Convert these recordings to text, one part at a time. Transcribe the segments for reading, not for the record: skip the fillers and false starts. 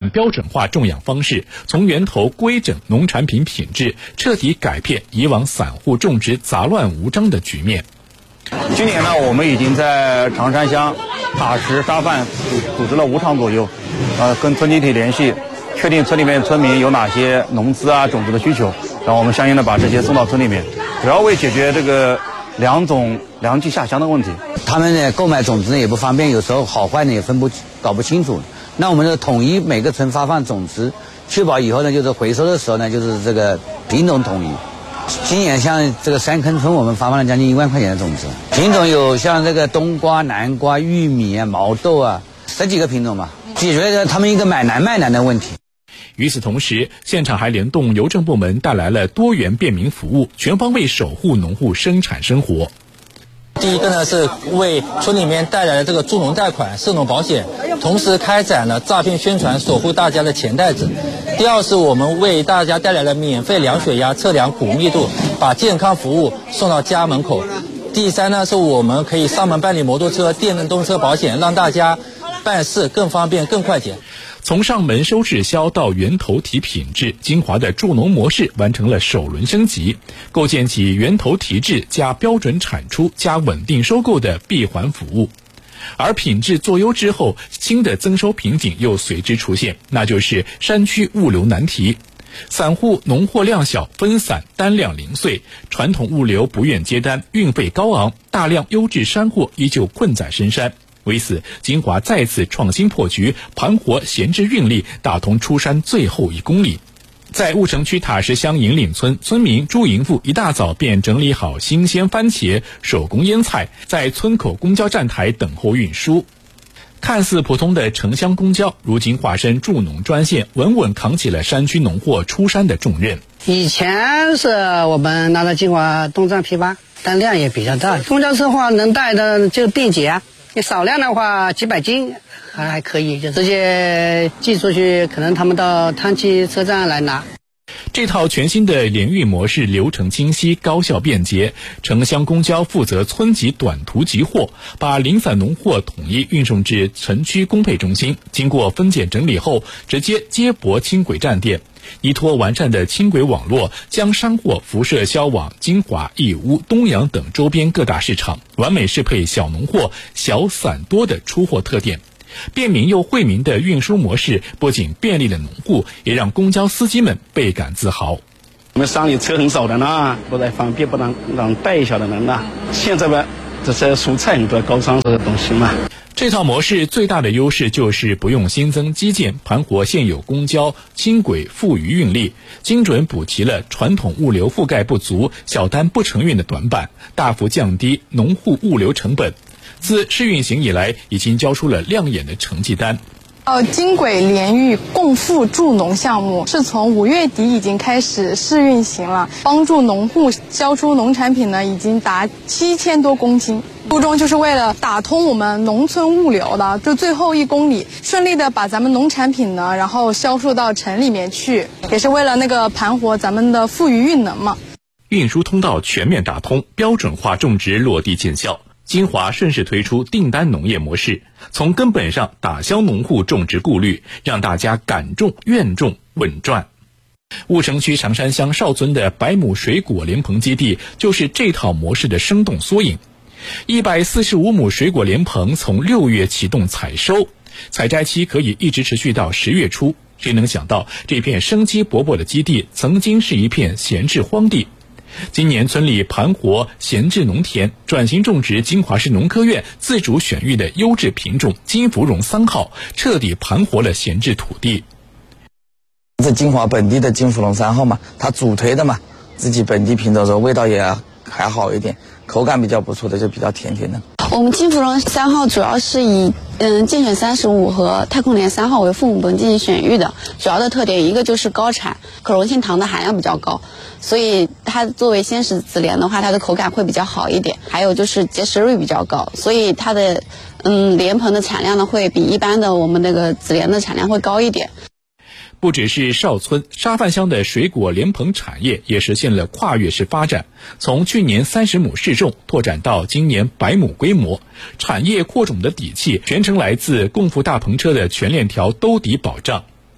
标准化种养方式，从源头规整农产品品质，彻底改变以往散户种植杂乱无章的局面。 今年呢，我们已经在长山乡塔什沙饭组织了5场左右，跟村集体联系，确定村里面村民有哪些农资啊、种子的需求，然后我们相应的把这些送到村里面，主要为解决这个良种良季下乡的问题。 他们呢购买种子呢也不方便，有时候好坏呢也搞不清楚。那我们就统一每个村发放种子，确保以后呢就是回收的时候呢就是这个品种统一。今年像这个山坑村，我们发放了将近1万块钱的种子，品种有像这个冬瓜、南瓜、玉米啊、毛豆啊，10几个品种吧，解决了他们一个买难卖难的问题。 与此同时，现场还联动邮政部门带来了多元便民服务，全方位守护农户生产生活。 第一个呢是为村里面带来了这个助农贷款、社农保险，同时开展了诈骗宣传，守护大家的钱袋子。第二是我们为大家带来了免费量血压、测量骨密度，把健康服务送到家门口。第三呢是我们可以上门办理摩托车、电动车保险，让大家办事更方便、更快捷。 从上门收滞销到源头提品质，金华的助农模式完成了首轮升级，构建起源头提质加标准产出加稳定收购的闭环服务。而品质做优之后，新的增收瓶颈又随之出现，那就是山区物流难题。散户农货量小、分散、单量零碎，传统物流不愿接单，运费高昂，大量优质山货依旧困在深山。为此，金华再次创新破局，盘活闲置运力，打通出山最后1公里。在婺城区塔什乡银岭村，村民朱银富一大早便整理好新鲜番茄、手工腌菜，在村口公交站台等候运输。看似普通的城乡公交，如今化身助农专线，稳稳扛起了山区农货出山的重任。 以前是我们拿到金华东站批发，但量也比较大，公交车的话能带的就便捷啊。你少量的话几百斤还可以，就直接寄出去，可能他们到汤溪车站来拿。 这套全新的联运模式流程清晰、高效便捷，城乡公交负责村级短途集货，把零散农货统一运送至城区供配中心，经过分拣整理后，直接接驳轻轨站点。依托完善的轻轨网络，将山货辐射销往金华、义乌、东阳等周边各大市场，完美适配小农货小散多的出货特点。便民又惠民的运输模式，不仅便利了农户，也让公交司机们倍感自豪。 我们山里车很少的呢，不太方便，不能让带小的人呢。现在吧，这些蔬菜很多高商的东西嘛。 这套模式最大的优势就是不用新增基建，盘活现有公交、轻轨富余运力，精准补齐了传统物流覆盖不足、小单不成运的短板，大幅降低农户物流成本。自试运行以来，已经交出了亮眼的成绩单。 金轨联运共富助农项目是从5月底已经开始试运行了，帮助农户销出农产品呢，已经达7000多公斤。初衷就是为了打通我们农村物流的就最后1公里，顺利的把咱们农产品呢，然后销售到城里面去，也是为了那个盘活咱们的富余运能嘛。 运输通道全面打通，标准化种植落地见效。金华顺势推出订单农业模式，从根本上打消农户种植顾虑，让大家敢种、愿种、稳赚。婺城区长山乡邵村的100亩水果莲蓬基地，就是这套模式的生动缩影。145亩水果莲蓬从6月启动采收，采摘期可以一直持续到10月初。谁能想到，这片生机勃勃的基地曾经是一片闲置荒地。今年村里盘活闲置农田，转型种植金华市农科院自主选育的优质品种金芙蓉3号，彻底盘活了闲置土地。 这金华本地的金芙蓉3号嘛，它主推的嘛，自己本地品种的味道也还好一点，口感比较不错的，就比较甜甜的。 我们金芙蓉3号主要是以健选35和太空莲3号为父母本进行选育的，主要的特点一个就是高产，可溶性糖的含量比较高，所以它作为鲜食子莲的话，它的口感会比较好一点。还有就是结实率比较高，所以它的莲蓬的产量呢会比一般的我们那个子莲的产量会高一点。 不只是邵村，沙范乡的水果莲蓬产业也实现了跨越式发展，从去年30亩试种拓展到今年100亩规模，产业扩种的底气全程来自共富大篷车的全链条兜底保障。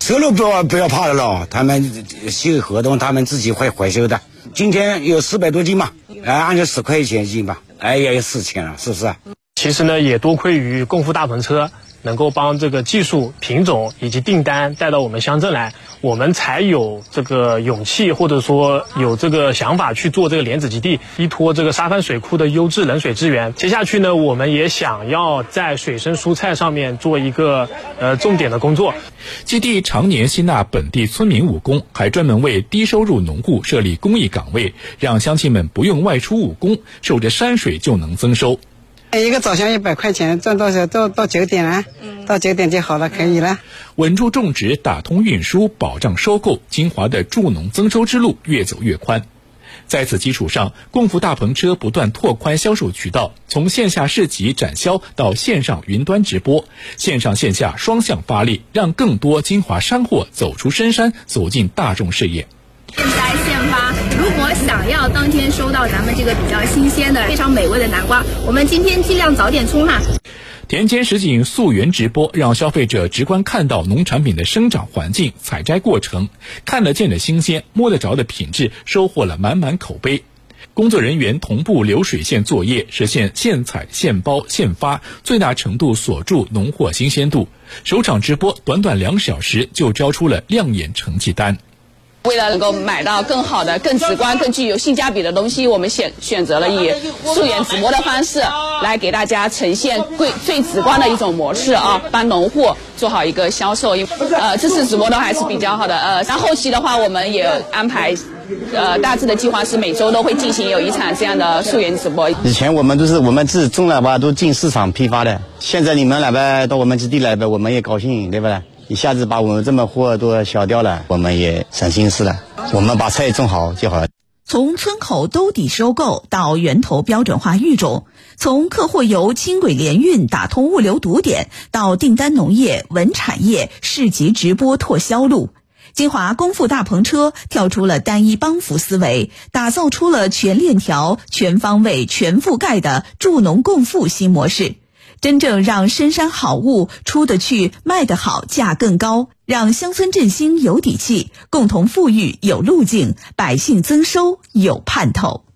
收入不要怕了，他们写合同，他们自己会回收的。今天有400多斤嘛，按照10块钱一斤吧，也有4000了，是不是？ 其实呢，也多亏于共富大棚车能够帮这个技术、品种以及订单带到我们乡镇来，我们才有这个勇气或者说有这个想法去做这个莲子基地，依托这个沙帆水库的优质冷水资源。接下去呢，我们也想要在水生蔬菜上面做一个重点的工作。 基地常年吸纳本地村民务工，还专门为低收入农户设立公益岗位，让乡亲们不用外出务工，守着山水就能增收。 一个早香100块钱，赚到9点了，到9点就好了，可以了。 稳住种植，打通运输，保障收购，金华的助农增收之路越走越宽。在此基础上，共富大棚车不断拓宽销售渠道，从线下市集展销到线上云端直播，线上线下双向发力，让更多金华山货走出深山，走进大众视野。 现在现发，如果想要当天收到咱们这个比较新鲜的、非常美味的南瓜，我们今天尽量早点冲哈。 田间实景溯源直播，让消费者直观看到农产品的生长环境、采摘过程，看得见的新鲜，摸得着的品质，收获了满满口碑。工作人员同步流水线作业，实现现采现包现发，最大程度锁住农货新鲜度。首场直播短短2小时就交出了亮眼成绩单。 为了能够买到更好的、更直观、更具有性价比的东西，我们选择了以溯源直播的方式来给大家呈现最直观的一种模式啊，帮农户做好一个销售。这次直播都还是比较好的。然后后期的话，我们也安排大致的计划是每周都会进行有一场这样的溯源直播。 以前我们自己种了吧，都进市场批发的。现在你们来吧，到我们基地来吧，我们也高兴，对不对？一下子把我们这么货都销掉了，我们也省心思了。我们把菜种好就好了。 从村口兜底收购到源头标准化育种，从客货游轻轨联运打通物流堵点，到订单农业、稳产业、市集直播拓销路，金华共富大棚车跳出了单一帮扶思维，打造出了全链条、全方位、全覆盖的助农共富新模式。真正让深山好物出得去、卖得好、价更高，让乡村振兴有底气，共同富裕有路径，百姓增收有盼头。